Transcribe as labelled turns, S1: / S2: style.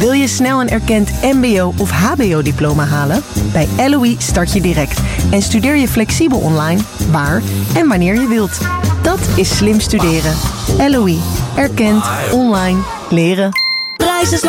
S1: Wil je snel een erkend mbo- of hbo-diploma halen? Bij LOE start je direct en studeer je flexibel online, waar en wanneer je wilt. Dat is slim studeren. LOE. Erkend. Online. Leren.